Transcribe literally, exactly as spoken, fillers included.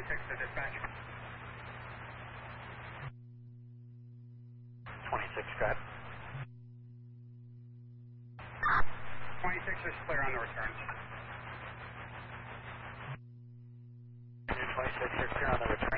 twenty-six to dispatch. twenty-six, got it. twenty-six is clear on the return. twenty-six, you're clear on the return.